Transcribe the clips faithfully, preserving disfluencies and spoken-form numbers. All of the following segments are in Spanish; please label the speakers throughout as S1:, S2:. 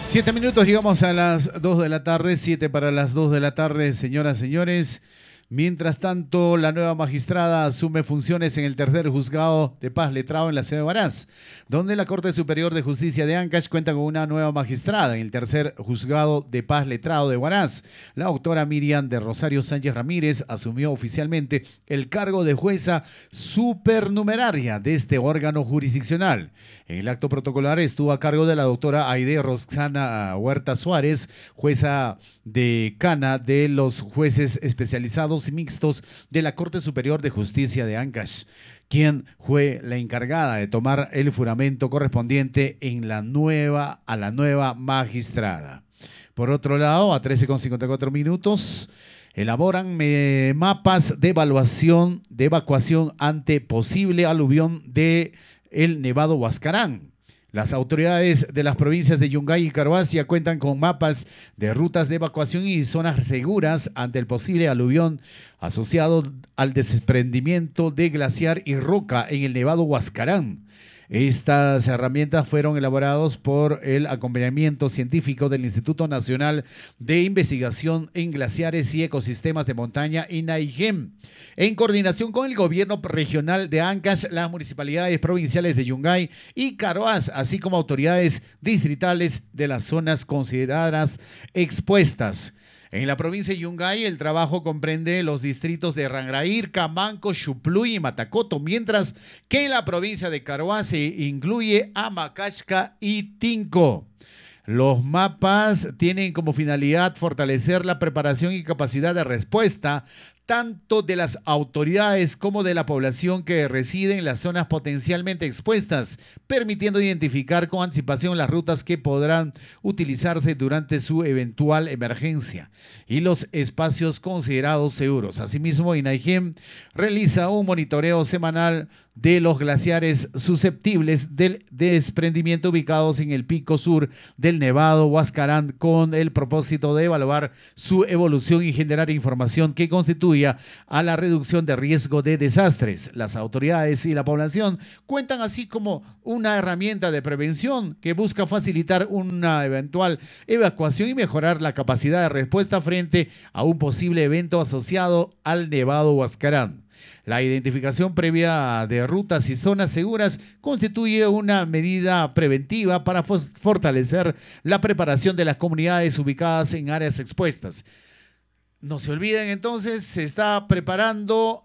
S1: Siete minutos, llegamos a las dos de la tarde, siete para las dos de la tarde, señoras y señores. Mientras tanto, la nueva magistrada asume funciones en el tercer juzgado de paz letrado en la ciudad de Huaraz, donde la Corte Superior de Justicia de Ancash cuenta con una nueva magistrada en el tercer juzgado de paz letrado de Huaraz. La doctora Miriam de Rosario Sánchez Ramírez asumió oficialmente el cargo de jueza supernumeraria de este órgano jurisdiccional. En el acto protocolar estuvo a cargo de la doctora Aide Roxana Huerta Suárez, jueza decana de los jueces especializados y mixtos de la Corte Superior de Justicia de Ancash, quien fue la encargada de tomar el juramento correspondiente en la nueva, a la nueva magistrada. Por otro lado, a trece con cincuenta y cuatro minutos, elaboran eh, mapas de evaluación, de evacuación ante posible aluvión de el Nevado Huascarán. Las autoridades de las provincias de Yungay y Carhuaz cuentan con mapas de rutas de evacuación y zonas seguras ante el posible aluvión asociado al desprendimiento de glaciar y roca en el Nevado Huascarán. Estas herramientas fueron elaboradas por el acompañamiento científico del Instituto Nacional de Investigación en Glaciares y Ecosistemas de Montaña, INAIGEM, en coordinación con el gobierno regional de Ancash, las municipalidades provinciales de Yungay y Carhuaz, así como autoridades distritales de las zonas consideradas expuestas. En la provincia de Yungay, el trabajo comprende los distritos de Rangraír, Camanco, Xupluy y Matacoto, mientras que en la provincia de Carhuaz se incluye a Macachca y Tinco. Los mapas tienen como finalidad fortalecer la preparación y capacidad de respuesta tanto de las autoridades como de la población que reside en las zonas potencialmente expuestas, permitiendo identificar con anticipación las rutas que podrán utilizarse durante su eventual emergencia y los espacios considerados seguros. Asimismo, INAIGEM realiza un monitoreo semanal de los glaciares susceptibles del desprendimiento ubicados en el pico sur del Nevado Huascarán con el propósito de evaluar su evolución y generar información que constituya a la reducción de riesgo de desastres. Las autoridades y la población cuentan así como una herramienta de prevención que busca facilitar una eventual evacuación y mejorar la capacidad de respuesta frente a un posible evento asociado al Nevado Huascarán. La identificación previa de rutas y zonas seguras constituye una medida preventiva para fortalecer la preparación de las comunidades ubicadas en áreas expuestas. No se olviden entonces, se está preparando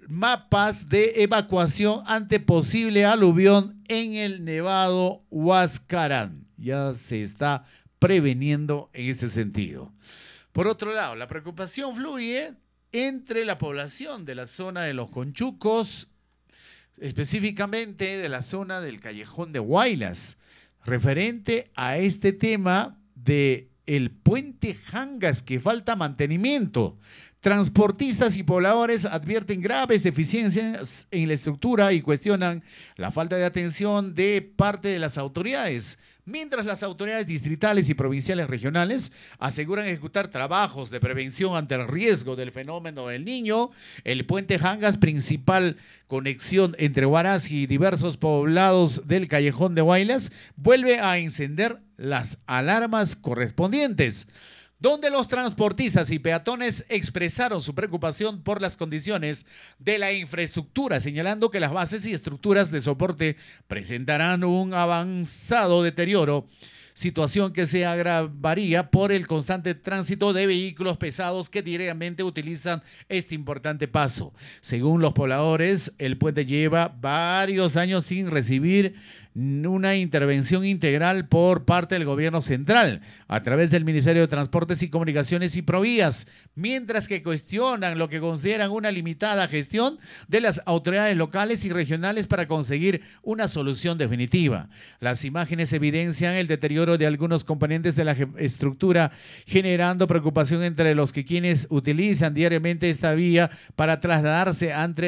S1: mapas de evacuación ante posible aluvión en el Nevado Huascarán. Ya se está preveniendo en este sentido. Por otro lado, la preocupación fluye entre la población de la zona de los Conchucos, específicamente de la zona del Callejón de Huaylas, referente a este tema de el puente Jangas que falta mantenimiento. Transportistas y pobladores advierten graves deficiencias en la estructura y cuestionan la falta de atención de parte de las autoridades, mientras las autoridades distritales y provinciales regionales aseguran ejecutar trabajos de prevención ante el riesgo del fenómeno del Niño. El puente Jangas, principal conexión entre Huaraz y diversos poblados del Callejón de Huaylas, vuelve a encender las alarmas correspondientes, donde los transportistas y peatones expresaron su preocupación por las condiciones de la infraestructura, señalando que las bases y estructuras de soporte presentarán un avanzado deterioro, situación que se agravaría por el constante tránsito de vehículos pesados que diariamente utilizan este importante paso. Según los pobladores, el puente lleva varios años sin recibir una intervención integral por parte del gobierno central a través del Ministerio de Transportes y Comunicaciones y Provías, mientras que cuestionan lo que consideran una limitada gestión de las autoridades locales y regionales para conseguir una solución definitiva. Las imágenes evidencian el deterioro de algunos componentes de la estructura, generando preocupación entre los que quienes utilizan diariamente esta vía para trasladarse entre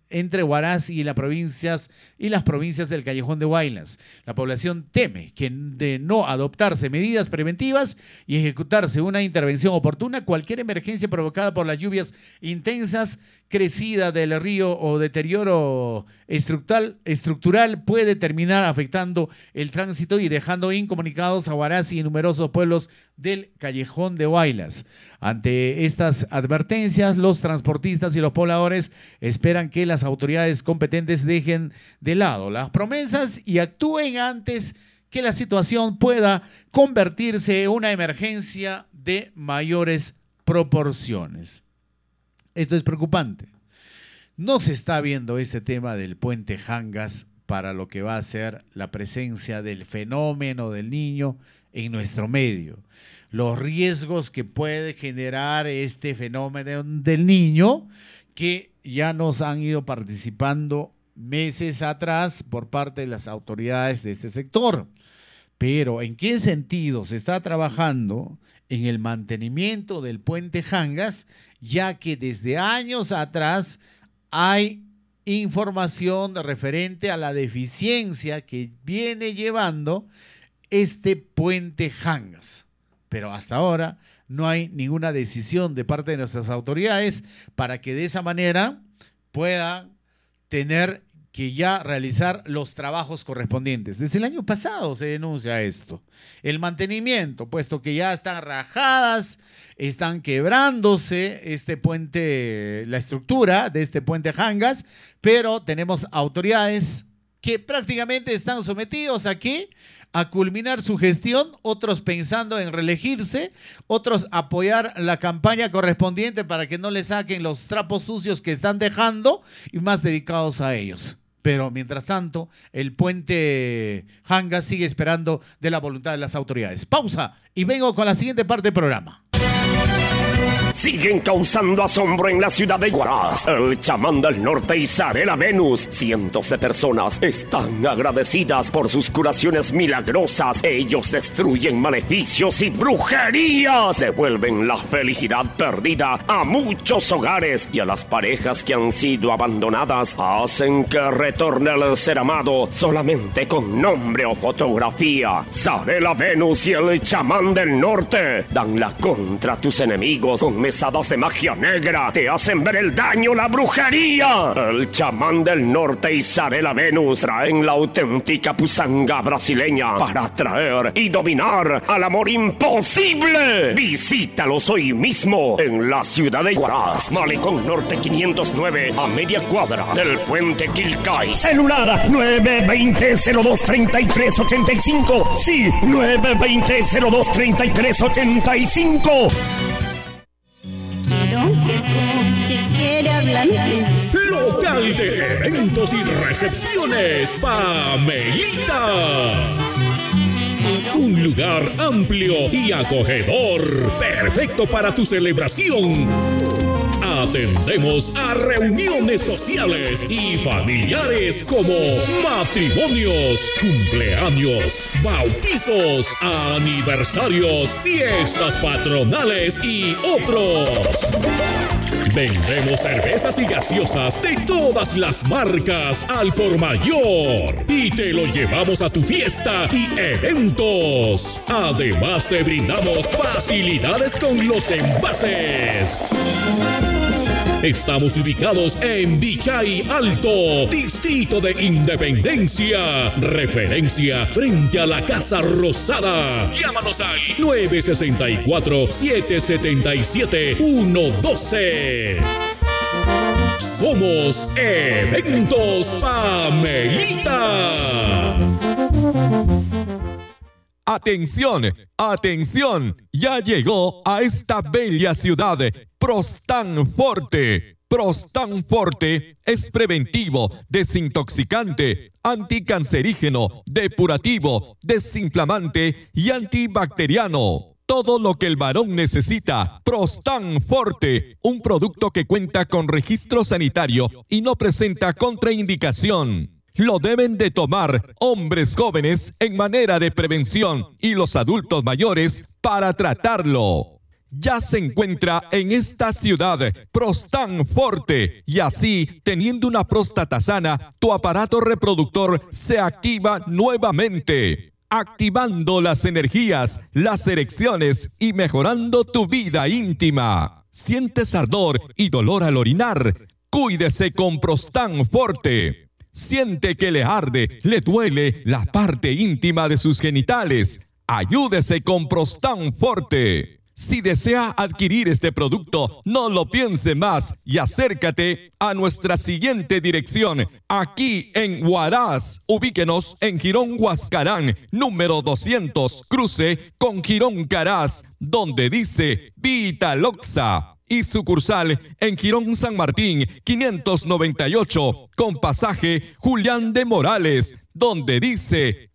S1: entre Huaraz y las provincias y las provincias del Callejón de Huaylas. La población teme que de no adoptarse medidas preventivas y ejecutarse una intervención oportuna, cualquier emergencia provocada por las lluvias intensas, crecida del río o deterioro estructural, estructural puede terminar afectando el tránsito y dejando incomunicados a Huaraz y numerosos pueblos del Callejón de Huaylas. Ante estas advertencias, los transportistas y los pobladores esperan que las autoridades competentes dejen de lado las promesas y actúen antes que la situación pueda convertirse en una emergencia de mayores proporciones. Esto es preocupante. No se está viendo este tema del puente Hangas para lo que va a ser la presencia del fenómeno del niño en nuestro medio. Los riesgos que puede generar este fenómeno del niño que ya nos han ido participando meses atrás por parte de las autoridades de este sector. Pero ¿en qué sentido se está trabajando en el mantenimiento del puente Hangas, ya que desde años atrás hay información referente a la deficiencia que viene llevando este puente Hangas? Pero hasta ahora no hay ninguna decisión de parte de nuestras autoridades para que de esa manera puedan tener que ya realizar los trabajos correspondientes. Desde el año pasado se denuncia esto. El mantenimiento, puesto que ya están rajadas, están quebrándose este puente, la estructura de este puente Hangas, pero tenemos autoridades que prácticamente están sometidos aquí a culminar su gestión, otros pensando en reelegirse, otros apoyar la campaña correspondiente para que no le saquen los trapos sucios que están dejando y más dedicados a ellos. Pero mientras tanto, el puente Hangas sigue esperando de la voluntad de las autoridades. Pausa y vengo con la siguiente parte del programa.
S2: Siguen causando asombro en la ciudad de Huaraz. El chamán del norte y Zarela Venus. Cientos de personas están agradecidas por sus curaciones milagrosas. Ellos destruyen maleficios y brujerías. Devuelven la felicidad perdida a muchos hogares y a las parejas que han sido abandonadas. Hacen que retorne el ser amado solamente con nombre o fotografía. Zarela Venus y el chamán del norte dan la contra a tus enemigos con mesadas de magia negra. Te hacen ver el daño, la brujería. El chamán del norte y Zarela Venus traen la auténtica pusanga brasileña para atraer y dominar al amor imposible. Visítalos hoy mismo en la ciudad de Huaraz, Malecón Norte quinientos nueve, a media cuadra del puente Quilcay. Celular nueve dos cero, cero dos tres tres ocho cinco. Sí, nueve dos cero, cero dos tres tres ocho cinco.
S3: Local de eventos y recepciones, Pamelita. Un lugar amplio y acogedor, perfecto para tu celebración. Atendemos a reuniones sociales y familiares como matrimonios, cumpleaños, bautizos, aniversarios, fiestas patronales y otros. Vendemos cervezas y gaseosas de todas las marcas al por mayor y te lo llevamos a tu fiesta y eventos. Además te brindamos facilidades con los envases. Estamos ubicados en Vichay Alto, Distrito de Independencia. Referencia frente a la Casa Rosada. Llámanos al nueve seis cuatro, siete siete siete, uno uno dos. Somos Eventos Pamelita.
S4: Atención, atención, ya llegó a esta bella ciudad Prostan Forte. Prostan Forte es preventivo, desintoxicante, anticancerígeno, depurativo, desinflamante y antibacteriano. Todo lo que el varón necesita. Prostan Forte, un producto que cuenta con registro sanitario y no presenta contraindicación. Lo deben de tomar hombres jóvenes en manera de prevención y los adultos mayores para tratarlo. ya se encuentra en esta ciudad, Prostan Forte, y así, teniendo una próstata sana, tu aparato reproductor se activa nuevamente, activando las energías, las erecciones y mejorando tu vida íntima. ¿Sientes ardor y dolor al orinar? Cuídese con Prostan Forte. Siente que le arde, le duele la parte íntima de sus genitales. Ayúdese con Prostan Forte. Si desea adquirir este producto, no lo piense más y acércate a nuestra siguiente dirección, aquí en Huaraz. Ubíquenos en Girón Huascarán, número doscientos, cruce con Girón Caraz, donde dice Vitaloxa. Y sucursal en Girón San Martín, quinientos noventa y ocho, con pasaje Julián de Morales, donde dice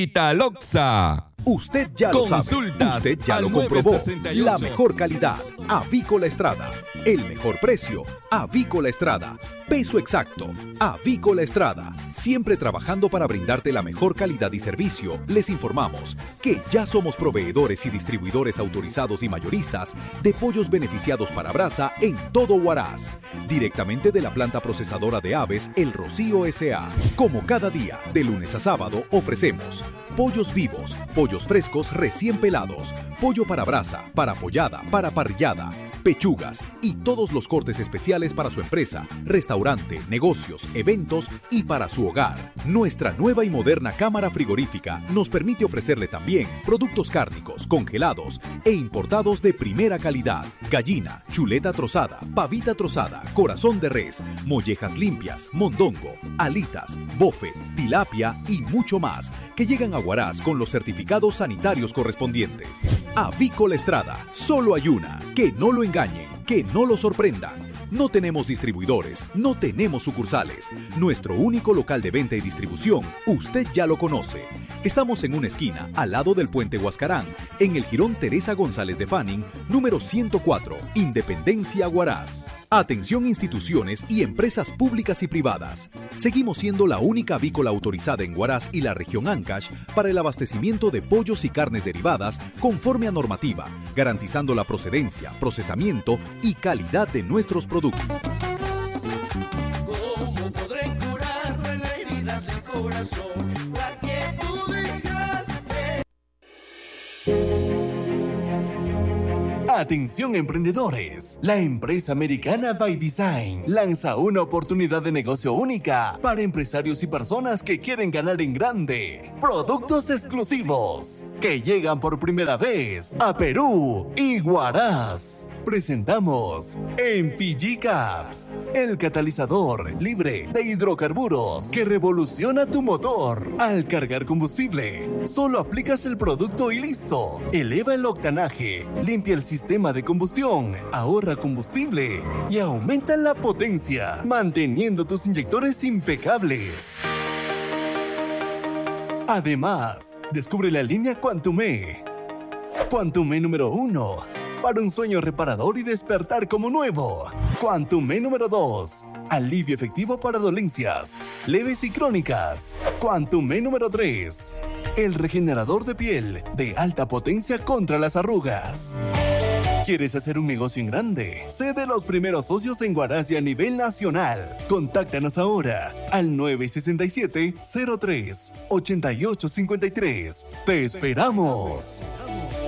S4: Vitaloxa.
S5: Usted ya lo
S4: Consultas
S5: sabe, usted ya lo comprobó. La mejor calidad, Avícola Estrada. El mejor precio, Avícola Estrada. Peso exacto, Avícola Estrada. Siempre trabajando para brindarte la mejor calidad y servicio, les informamos que ya somos proveedores y distribuidores autorizados y mayoristas de pollos beneficiados para brasa en todo Huaraz. Directamente de la planta procesadora de aves El Rocío S A Como cada día, de lunes a sábado, ofrecemos pollos vivos, pollos frescos recién pelados, pollo para brasa, para pollada, para parrillada, pechugas y todos los cortes especiales para su empresa, restaurante, negocios, eventos y para su hogar. Nuestra nueva y moderna cámara frigorífica nos permite ofrecerle también productos cárnicos, congelados e importados de primera calidad. Gallina, chuleta trozada, pavita trozada, corazón de res, mollejas limpias, mondongo, alitas, bofe, tilapia y mucho más que llegan a Huaraz con los certificados sanitarios correspondientes. Avícola Estrada, solo hay una. Que no lo engañen, que no lo sorprendan. No tenemos distribuidores, no tenemos sucursales. Nuestro único local de venta y distribución, usted ya lo conoce. Estamos en una esquina, al lado del puente Huascarán, en el Jirón Teresa González de Fanning, número ciento cuatro, Independencia, Huaraz. Atención instituciones y empresas públicas y privadas. Seguimos siendo la única avícola autorizada en Huaraz y la región Ancash para el abastecimiento de pollos y carnes derivadas conforme a normativa, garantizando la procedencia, procesamiento y calidad de nuestros productos.
S6: ¿Cómo podré curarme la herida del corazón, la que tú dejaste?
S7: Atención emprendedores, la empresa americana By Design lanza una oportunidad de negocio única para empresarios y personas que quieren ganar en grande. Productos exclusivos que llegan por primera vez a Perú y Huaraz. Presentamos M P G Caps, el catalizador libre de hidrocarburos que revoluciona tu motor. Al cargar combustible, solo aplicas el producto y listo. Eleva el octanaje, limpia el sistema de combustión, ahorra combustible y aumenta la potencia, manteniendo tus inyectores impecables. Además, descubre la línea Quantum-E. Quantum-E número uno. Para un sueño reparador y despertar como nuevo. Quantum-E número dos. Alivio efectivo para dolencias leves y crónicas. Quantum-E número tres. El regenerador de piel de alta potencia contra las arrugas. ¿Quieres hacer un negocio en grande? Sé de los primeros socios en Huaraz y a nivel nacional. Contáctanos ahora al nueve seis siete, cero tres, ocho ocho cinco tres. ¡Te esperamos!